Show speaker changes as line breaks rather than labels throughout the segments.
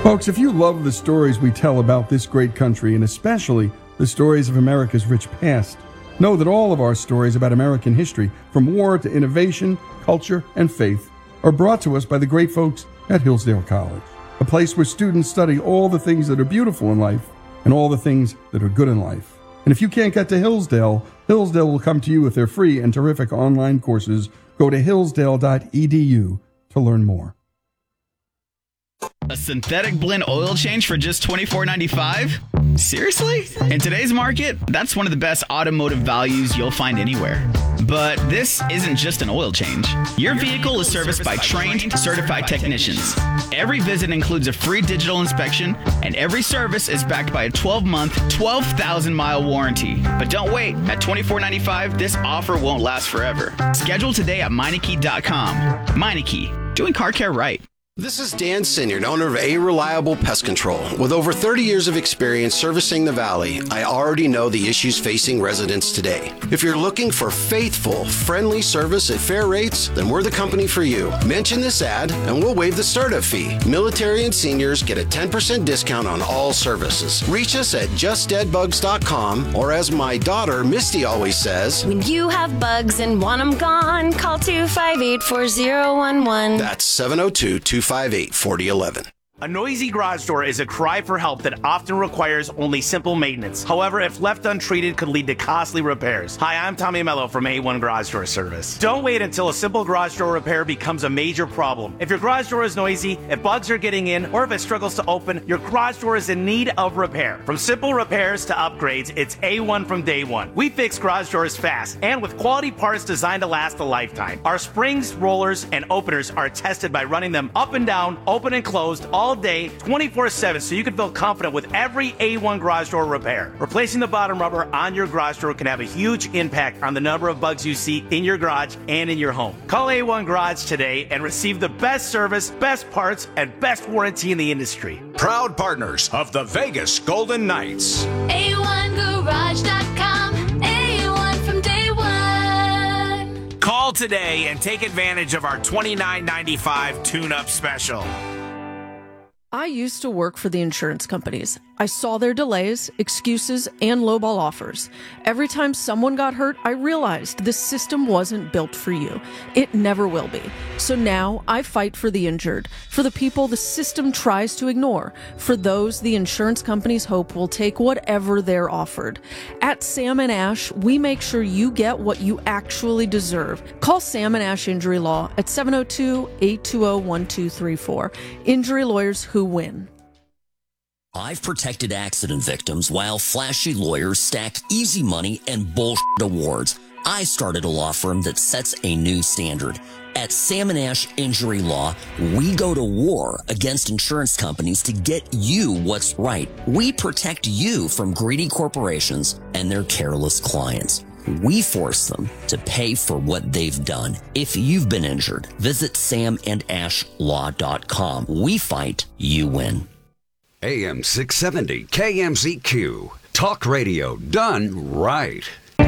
Folks, if you love the stories we tell about this great country, and especially the stories of America's rich past, know that all of our stories about American history, from war to innovation, culture, and faith, are brought to us by the great folks at Hillsdale College, a place where students study all the things that are beautiful in life and all the things that are good in life. And if you can't get to Hillsdale, Hillsdale will come to you with their free and terrific online courses. Go to hillsdale.edu to learn more.
A synthetic blend oil change for just $24.95? Seriously? In today's market, that's one of the best automotive values you'll find anywhere. But this isn't just an oil change. Your vehicle is serviced by trained, certified technicians. Every visit includes a free digital inspection, and every service is backed by a 12-month, 12,000-mile warranty. But don't wait. At $24.95, this offer won't last forever. Schedule today at Meineke.com. Meineke, doing car care right.
This is Dan Sinyard, owner of A Reliable Pest Control. With over 30 years of experience servicing the Valley, I already know the issues facing residents today. If you're looking for faithful, friendly service at fair rates, then we're the company for you. Mention this ad and we'll waive the startup fee. Military and seniors get a 10% discount on all services. Reach us at justdeadbugs.com, or as my daughter Misty always says,
when you have bugs and want them gone, call 258-4011.
That's 702-258-4011.
A noisy garage door is a cry for help that often requires only simple maintenance. However, if left untreated, could lead to costly repairs. Hi, I'm Tommy Mello from A1 Garage Door Service. Don't wait until a simple garage door repair becomes a major problem. If your garage door is noisy, if bugs are getting in, or if it struggles to open, your garage door is in need of repair. From simple repairs to upgrades, it's A1 from day one. We fix garage doors fast and with quality parts designed to last a lifetime. Our springs, rollers, and openers are tested by running them up and down, open and closed, all day, 24/7, so you can feel confident with every A1 garage door repair. Replacing the bottom rubber on your garage door can have a huge impact on the number of bugs you see in your garage and in your home. Call A1 Garage today and receive the best service, best parts, and best warranty in the industry.
Proud partners of the Vegas Golden Knights.
A1Garage.com. A1 from day one.
Call today and take advantage of our $29.95 tune-up special.
I used to work for the insurance companies. I saw their delays, excuses, and lowball offers. Every time someone got hurt, I realized this system wasn't built for you. It never will be. So now I fight for the injured, for the people the system tries to ignore, for those the insurance companies hope will take whatever they're offered. At Sam & Ash, we make sure you get what you actually deserve. Call Sam & Ash Injury Law at 702-820-1234. Injury lawyers who win.
I've protected accident victims while flashy lawyers stack easy money and bullshit awards. I started a law firm that sets a new standard. At Sam & Ash Injury Law, we go to war against insurance companies to get you what's right. We protect you from greedy corporations and their careless clients. We force them to pay for what they've done. If you've been injured, visit samandashlaw.com. We fight, you win.
AM 670 KMZQ. Talk radio done right.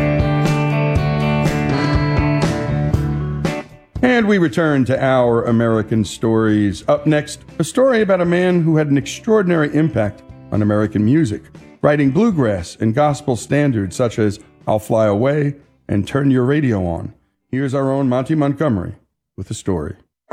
And we return to our American stories. Up next, a story about a man who had an extraordinary impact on American music, writing bluegrass and gospel standards such as I'll Fly Away and Turn Your Radio On. Here's our own Monty Montgomery with the story.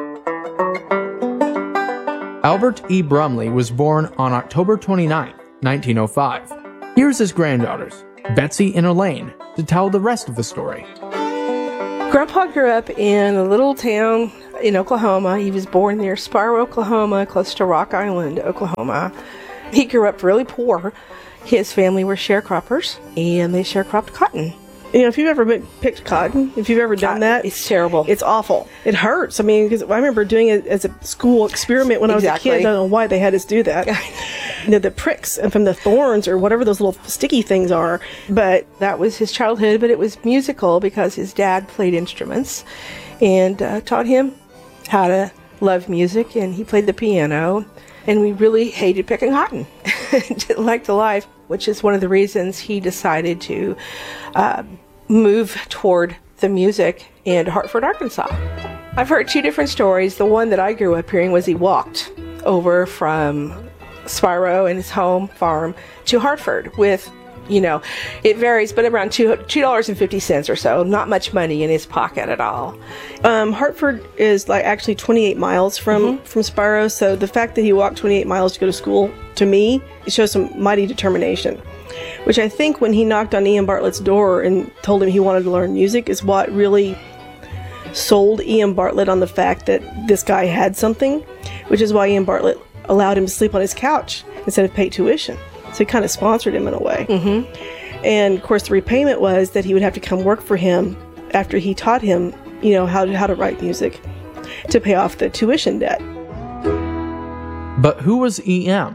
Albert E. Brumley was born on October 29, 1905. Here's his granddaughters, Betsy and Elaine, to tell the rest of the story.
Grandpa grew up in a little town in Oklahoma. He was born near Spire, Oklahoma, close to Rock Island, Oklahoma. He grew up really poor. His family were sharecroppers, and they sharecropped cotton. You know, if you've ever picked cotton, if you've ever done that, it's terrible. It's awful. It hurts. I mean, because I remember doing it as a school experiment when I was a kid. I don't know why they had us do that. You know, the pricks and from the thorns or whatever those little sticky things are. But that was his childhood. But it was musical because his dad played instruments and taught him how to love music. And he played the piano. And we really hated picking cotton. Didn't like the life, which is one of the reasons he decided to move toward the music in Hartford, Arkansas. I've heard two different stories. The one that I grew up hearing was he walked over from Spiro and his home farm to Hartford with, it varies, but around $2.50 or so. Not much money in his pocket at all.
Hartford is actually 28 miles from Spiro, so the fact that he walked 28 miles to go to school, to me, it shows some mighty determination. Which I think when he knocked on Ian Bartlett's door and told him he wanted to learn music is what really sold Ian Bartlett on the fact that this guy had something, which is why Ian Bartlett allowed him to sleep on his couch instead of pay tuition. So he kind of sponsored him in a way. And of course the repayment was that he would have to come work for him after he taught him, how to write music to pay off the tuition debt.
But who was E.M.?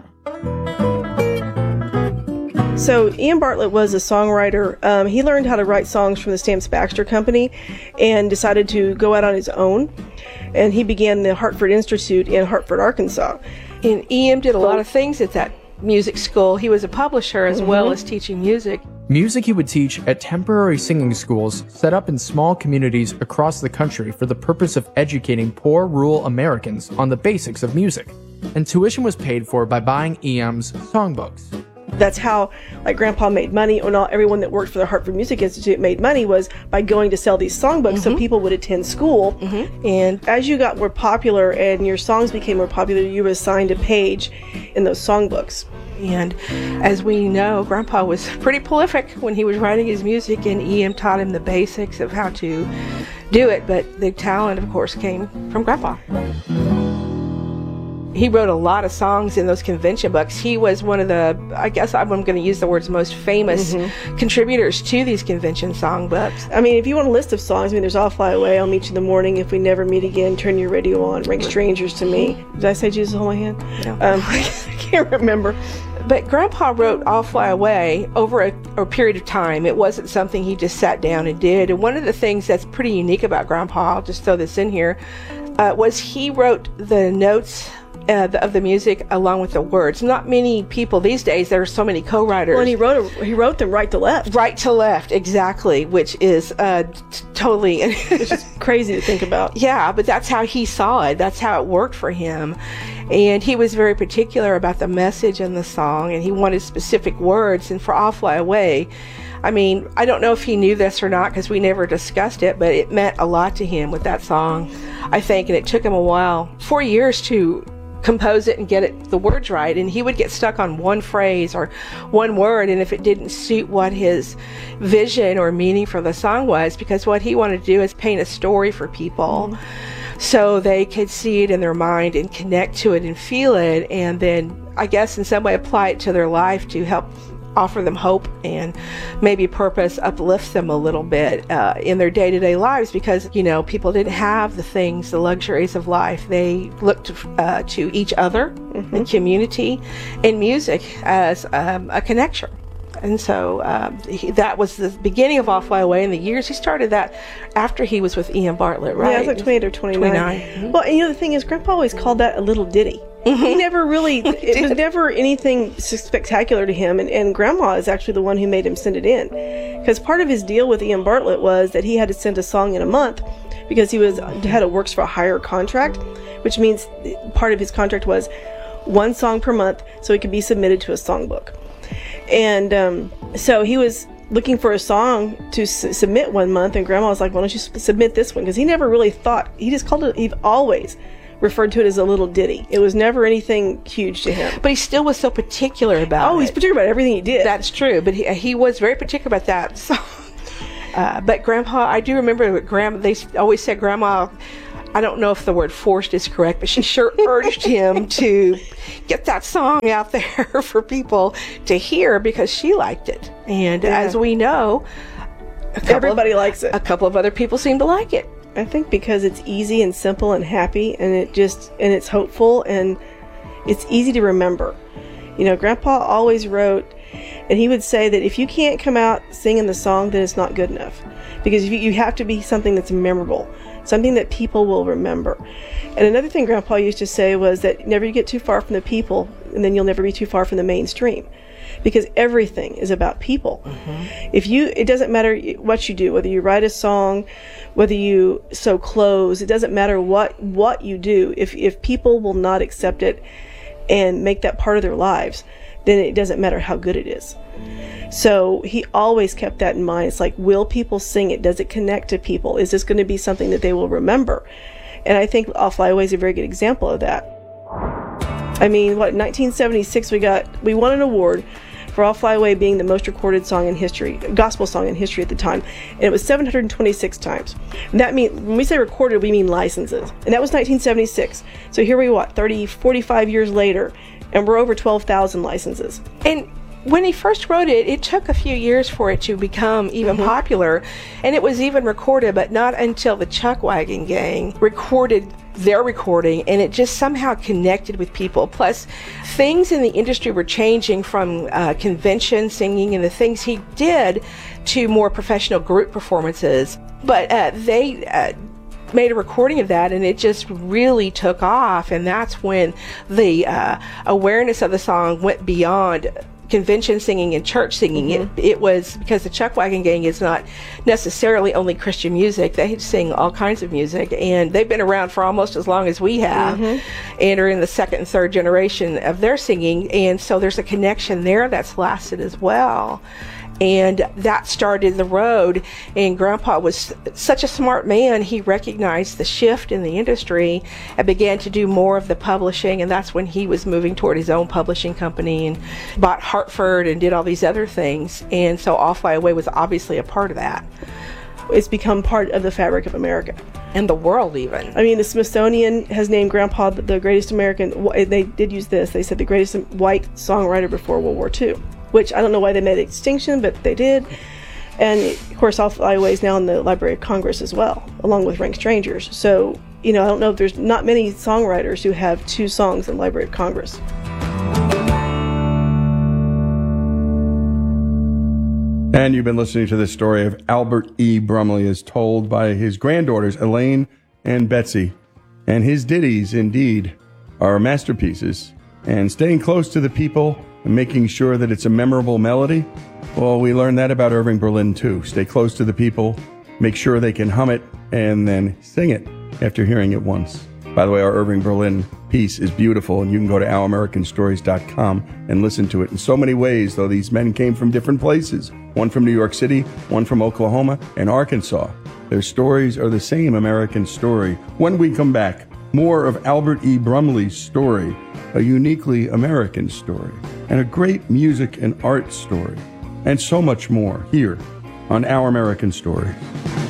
So Ian Bartlett was a songwriter. He learned how to write songs from the Stamps Baxter Company and decided to go out on his own. And he began the Hartford Institute in Hartford, Arkansas.
And E.M. did a lot of things at that music school. He was a publisher as well as teaching music.
Music he would teach at temporary singing schools set up in small communities across the country for the purpose of educating poor rural Americans on the basics of music. And tuition was paid for by buying E.M.'s songbooks.
That's how, Grandpa made money, and everyone that worked for the Hartford Music Institute made money was by going to sell these songbooks so people would attend school. And as you got more popular and your songs became more popular, you were assigned a page in those songbooks.
And as we know, Grandpa was pretty prolific when he was writing his music, and E.M. taught him the basics of how to do it, but the talent, of course, came from Grandpa. He wrote a lot of songs in those convention books. He was one of the, I guess I'm going to use the words, most famous contributors to these convention songbooks.
I mean, if you want a list of songs, there's I'll Fly Away, I'll Meet You in the Morning, If We Never Meet Again, Turn Your Radio On, Ring Strangers to Me. Did I say Jesus Hold My Hand?
No.
I can't remember.
But Grandpa wrote I'll Fly Away over a period of time. It wasn't something he just sat down and did. And one of the things that's pretty unique about Grandpa, I'll just throw this in here, was he wrote the notes of the music along with the words. Not many people these days, there are so many co-writers.
Well, and he wrote them right to left.
Right to left, exactly, which is totally...
It's just crazy to think about.
Yeah, but that's how he saw it. That's how it worked for him. And he was very particular about the message in the song, and he wanted specific words. And for I'll Fly Away, I mean, I don't know if he knew this or not because we never discussed it, but it meant a lot to him with that song, I think. And it took him a while, 4 years to compose it and get the words right, and he would get stuck on one phrase or one word, and if it didn't suit what his vision or meaning for the song was, because what he wanted to do is paint a story for people so they could see it in their mind and connect to it and feel it, and then I guess in some way apply it to their life to help offer them hope and maybe purpose, uplift them a little bit in their day-to-day lives, because people didn't have the things, the luxuries of life. They looked to each other, the community, and music as a connection. And so that was the beginning of I'll Fly Away. In the years, he started that after he was with Ian Bartlett, right?
Yeah, it was 28 or 29. Well, and the thing is, Grandpa always called that a little ditty. He never really, it was never anything spectacular to him, and Grandma is actually the one who made him send it in. Because part of his deal with Ian Bartlett was that he had to send a song in a month because he had a works for a hire contract, which means part of his contract was one song per month so it could be submitted to a songbook. And so he was looking for a song to submit one month, and Grandma was like, why don't you submit this one? Because he never really thought, he just called it, he always referred to it as a little ditty. It was never anything huge to him.
But he still was so particular about it.
Oh, he's particular about everything he did.
That's true, but he was very particular about that. So, but Grandpa, I do remember they always said Grandma, I don't know if the word forced is correct, but she sure urged him to get that song out there for people to hear because she liked it. And as we know,
everybody likes it.
A couple of other people seem to like it.
I think because it's easy and simple and happy, and it's hopeful, and it's easy to remember. Grandpa always wrote, and he would say that if you can't come out singing the song, then it's not good enough. Because you have to be something that's memorable, something that people will remember. And another thing Grandpa used to say was that never you get too far from the people, and then you'll never be too far from the mainstream. Because everything is about people. It doesn't matter what you do, whether you write a song, whether you sew clothes, it doesn't matter what you do. If people will not accept it and make that part of their lives, then it doesn't matter how good it is. So he always kept that in mind. It's like, will people sing it? Does it connect to people? Is this going to be something that they will remember? And I think I'll Fly Away is a very good example of that. I mean, in 1976 we won an award for I'll Fly Away being the most recorded song in history, gospel song in history at the time. And it was 726 times. And that means, when we say recorded, we mean licenses. And that was 1976. So here we are, 45 years later, and we're over 12,000 licenses.
And when he first wrote it, it took a few years for it to become even popular. And it was even recorded, but not until the Chuck Wagon Gang recorded their recording, and it just somehow connected with people. Plus, things in the industry were changing from convention singing and the things he did to more professional group performances. But they made a recording of that, and it just really took off, and that's when the awareness of the song went beyond convention singing and church singing. It was because the Chuck Wagon Gang is not necessarily only Christian music. They sing all kinds of music, and they've been around for almost as long as we have, and are in the second and third generation of their singing, and so there's a connection there that's lasted as well. And that started the road, and Grandpa was such a smart man. He recognized the shift in the industry and began to do more of the publishing, and that's when he was moving toward his own publishing company and bought Hartford and did all these other things. And so I'll Fly Away was obviously a part of that.
It's become part of the fabric of America.
And the world even.
I mean, the Smithsonian has named Grandpa the greatest American, they did use this, they said the greatest white songwriter before World War II. Which I don't know why they made extinction, but they did. And of course, I'll Fly Away is now in the Library of Congress as well, along with Rank Strangers. So, I don't know if there's not many songwriters who have 2 songs in the Library of Congress.
And you've been listening to the story of Albert E. Brumley as told by his granddaughters, Elaine and Betsy. And his ditties, indeed, are masterpieces. And staying close to the people and making sure that it's a memorable melody, well, we learned that about Irving Berlin too. Stay close to the people, make sure they can hum it, and then sing it after hearing it once. By the way, our Irving Berlin piece is beautiful, and you can go to ouramericanstories.com and listen to it in so many ways, though these men came from different places. One from New York City, one from Oklahoma, and Arkansas. Their stories are the same American story. When we come back, more of Albert E. Brumley's story, a uniquely American story, and a great music and art story, and so much more here on Our American Stories.